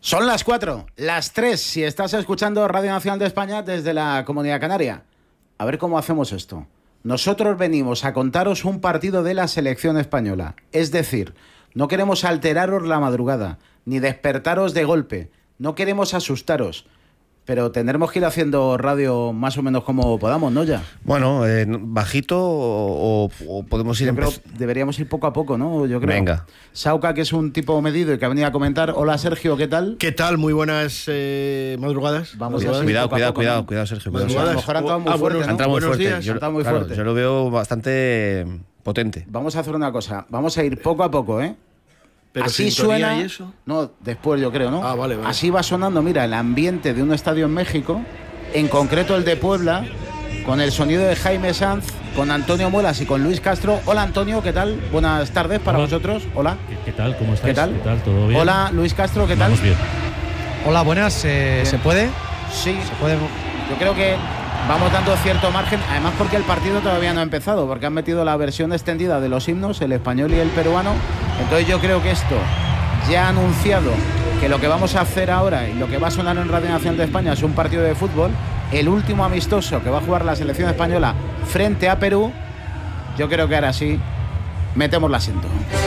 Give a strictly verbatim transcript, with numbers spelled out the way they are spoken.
Son las cuatro, las tres, si estás escuchando Radio Nacional de España desde la Comunidad Canaria. A ver cómo hacemos esto. Nosotros venimos a contaros un partido de la selección española. Es decir, no queremos alteraros la madrugada, ni despertaros de golpe. No queremos asustaros. Pero tendremos que ir haciendo radio más o menos como podamos, ¿no? Ya. Bueno, eh, bajito o, o podemos ir... Yo creo deberíamos ir poco a poco, ¿no? Yo creo. Venga. Sauca, que es un tipo medido y que ha venido a comentar. Hola, Sergio, ¿qué tal? ¿Qué tal? Muy buenas eh, madrugadas. Vamos cuidado, a cuidado, poco cuidado, poco, cuidado, ¿no? cuidado, Sergio. Cuidado. A lo mejor han entrado muy ah, fuerte, buenos, ¿no? Entra muy buenos fuerte. días. Yo, Entra muy claro, fuerte. yo lo veo bastante potente. Vamos a hacer una cosa. Vamos a ir poco a poco, ¿eh? Pero así sintonía suena. y eso. No, después yo creo, ¿no? Ah, vale, vale. Así va sonando, mira, el ambiente de un estadio en México, en concreto el de Puebla, con el sonido de Jaime Sanz, con Antonio Muelas y con Luis Castro. Hola, Antonio, ¿qué tal? Buenas tardes para Hola. vosotros. Hola. ¿Qué, qué tal? ¿Cómo estáis? ¿Qué tal? ¿Qué tal? ¿Todo bien? Hola, Luis Castro, ¿qué tal? Vamos bien. Hola, buenas. Eh, ¿Se puede? Sí, ¿Se puede? yo creo que vamos dando cierto margen, además porque el partido todavía no ha empezado, porque han metido la versión extendida de los himnos, el español y el peruano. Entonces yo creo que esto ya ha anunciado que lo que vamos a hacer ahora y lo que va a sonar en Radio Nacional de España es un partido de fútbol, el último amistoso que va a jugar la selección española frente a Perú. Yo creo que ahora sí metemos la asiento.